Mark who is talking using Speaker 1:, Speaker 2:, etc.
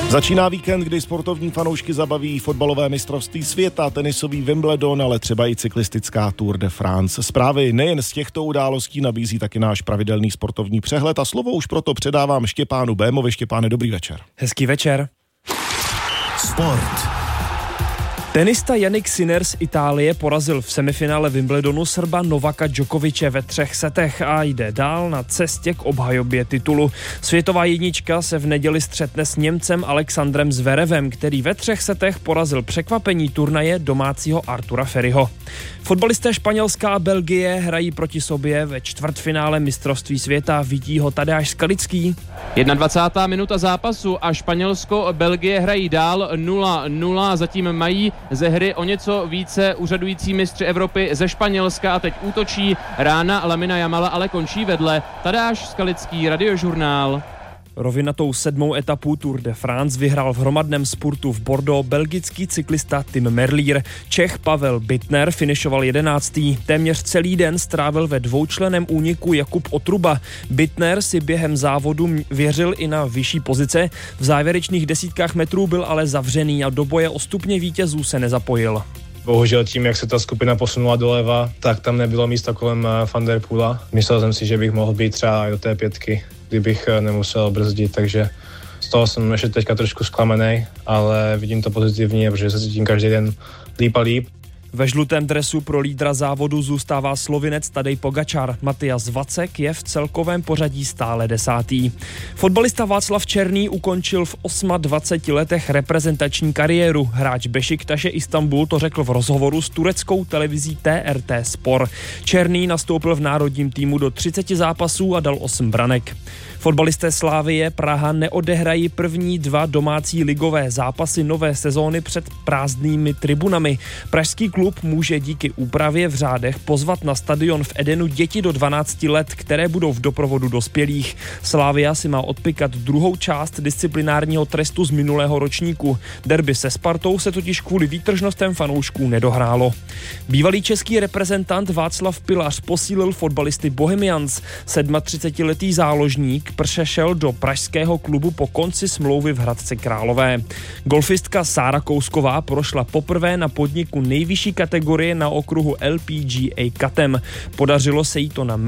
Speaker 1: Začíná víkend, kdy sportovní fanoušky zabaví fotbalové mistrovství světa, tenisový Wimbledon, ale třeba i cyklistická Tour de France. Zprávy nejen z těchto událostí nabízí taky náš pravidelný sportovní přehled a slovo už proto předávám Štěpánu Bémovi. Štěpáne, dobrý večer.
Speaker 2: Hezký večer.
Speaker 1: Sport.
Speaker 2: Tenista Jannik Sinner z Itálie porazil v semifinále Wimbledonu Srba Novaka Djokoviče ve 3 setech a jde dál na cestě k obhajobě titulu. Světová jednička se v neděli střetne s Němcem Alexandrem Zverevem, který ve 3 setech porazil překvapení turnaje domácího Artura Ferryho. Fotbalisté Španělska a Belgie hrají proti sobě ve čtvrtfinále mistrovství světa. Vidí ho Tadeáš Skalický.
Speaker 3: 21. minuta zápasu a Španělsko-Belgie hrají dál 0-0. Zatím mají ze hry o něco více úřadující mistři Evropy ze Španělska a teď útočí Rána Lamina Jamala, ale končí vedle. Tadeáš Skalický, Radiožurnál.
Speaker 2: Rovinatou 7. etapu Tour de France vyhrál v hromadném spurtu v Bordeaux belgický cyklista Tim Merlier. Čech Pavel Bittner finišoval 11. Téměř celý den strávil ve dvoučlenném úniku Jakub Otruba. Bittner si během závodu věřil i na vyšší pozice. V závěrečných desítkách metrů byl ale zavřený a do boje o stupně vítězů se nezapojil.
Speaker 4: Bohužel tím, jak se ta skupina posunula doleva, tak tam nebylo místa kolem Van der Poola. Myslel jsem si, že bych mohl být třeba i do té 5, kdybych nemusel brzdit, takže z toho jsem ještě teďka trošku zklamený, ale vidím to pozitivně, protože se cítím každý den líp a líp.
Speaker 2: Ve žlutém dresu pro lídra závodu zůstává Slovinec Tadej Pogačar. Matyas Vacek je v celkovém pořadí stále 10. Fotbalista Václav Černý ukončil v 28 letech reprezentační kariéru. Hráč Bešiktaše Istanbul to řekl v rozhovoru s tureckou televizí TRT Sport. Černý nastoupil v národním týmu do 30 zápasů a dal 8 branek. Fotbalisté Slavie Praha neodehrají první 2 domácí ligové zápasy nové sezóny před prázdnými tribunami. Pražský klub může díky úpravě v řádech pozvat na stadion v Edenu děti do 12 let, které budou v doprovodu dospělých. Slavia si má odpikat druhou část disciplinárního trestu z minulého ročníku. Derby se Spartou se totiž kvůli výtržnostem fanoušků nedohrálo. Bývalý český reprezentant Václav Pilař posílil fotbalisty Bohemians. 37letý záložník přešel do pražského klubu po konci smlouvy v Hradci Králové. Golfistka Sára Kousková prošla poprvé na podniku nejvyšší kategorie na okruhu LPGA Cutem. Podařilo se jí to na